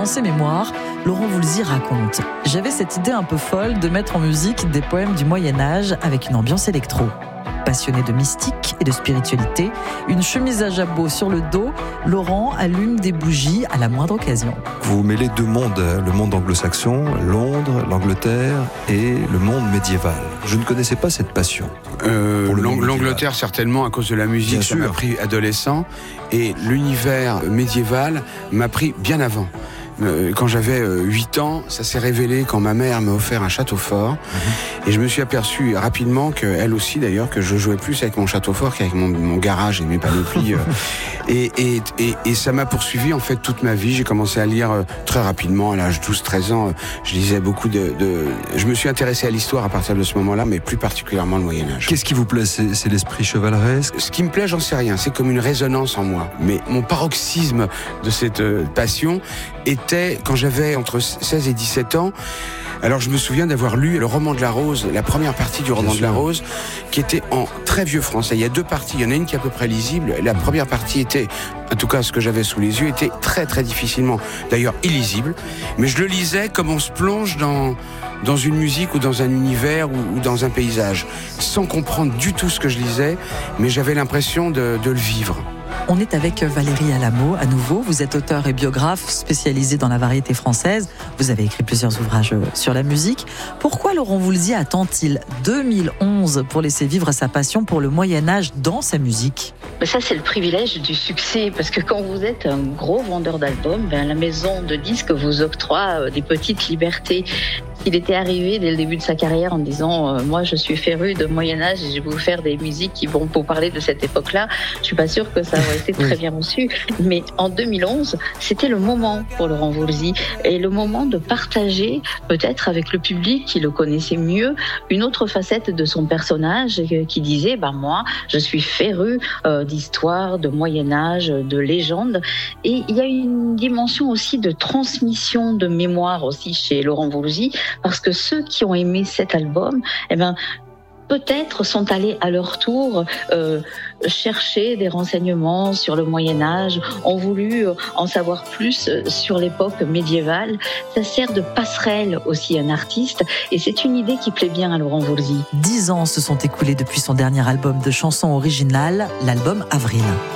Dans ses mémoires, Laurent Voulzy raconte « J'avais cette idée un peu folle de mettre en musique des poèmes du Moyen-Âge avec une ambiance électro. Passionné de mystique et de spiritualité, une chemise à jabot sur le dos, Laurent allume des bougies à la moindre occasion. » Vous mêlez deux mondes, le monde anglo-saxon, Londres, l'Angleterre et le monde médiéval. Je ne connaissais pas cette passion. L'Angleterre, certainement, à cause de la musique, bien ça m'a sûr. pris adolescent. Et l'univers médiéval m'a pris bien avant. Quand j'avais 8 ans, ça s'est révélé quand ma mère m'a offert un château fort. Et je me suis aperçu rapidement qu'elle aussi, d'ailleurs, que je jouais plus avec mon château fort qu'avec mon garage et mes panoplies. Et ça m'a poursuivi, en fait, toute ma vie. J'ai commencé à lire très rapidement, à l'âge de 12-13 ans. Je lisais beaucoup Je me suis intéressé à l'histoire à partir de ce moment-là, mais plus particulièrement le Moyen-Âge. Qu'est-ce qui vous plaît ? C'est l'esprit chevaleresque ? Ce qui me plaît, j'en sais rien. C'est comme une résonance en moi. Mais mon paroxysme de cette passion était quand j'avais entre 16 et 17 ans. Alors je me souviens d'avoir lu le roman de la Rose, la première partie du roman de la Rose, qui était en très vieux français. Il y a deux parties, il y en a une qui est à peu près lisible. La première partie était, en tout cas ce que j'avais sous les yeux, était très très difficilement, d'ailleurs illisible. Mais je le lisais comme on se plonge dans une musique ou dans un univers ou dans un paysage, sans comprendre du tout ce que je lisais, mais j'avais l'impression de le vivre. On est avec Valérie Alamo à nouveau. Vous êtes auteur et biographe spécialisé dans la variété française. Vous avez écrit plusieurs ouvrages sur la musique. Pourquoi Laurent Voulzy attend-il 2011 pour laisser vivre sa passion pour le Moyen-Âge dans sa musique ? Ça, c'est le privilège du succès, parce que quand vous êtes un gros vendeur d'albums, la maison de disques vous octroie des petites libertés. Il était arrivé dès le début de sa carrière en disant moi je suis féru de Moyen-Âge et je vais vous faire des musiques qui vont pour parler de cette époque-là. Je suis pas sûre que ça aurait été très bien reçu. Mais en 2011, c'était le moment pour Laurent Voulzy et le moment de partager peut-être avec le public qui le connaissait mieux une autre facette de son personnage qui disait moi je suis féru d'histoire, de Moyen-Âge, de légende. Et il y a une dimension aussi de transmission de mémoire aussi chez Laurent Voulzy. Parce que ceux qui ont aimé cet album, peut-être sont allés à leur tour chercher des renseignements sur le Moyen-Âge, ont voulu en savoir plus sur l'époque médiévale. Ça sert de passerelle aussi à un artiste et c'est une idée qui plaît bien à Laurent Voulzy. 10 ans se sont écoulés depuis son dernier album de chansons originales, l'album Avril.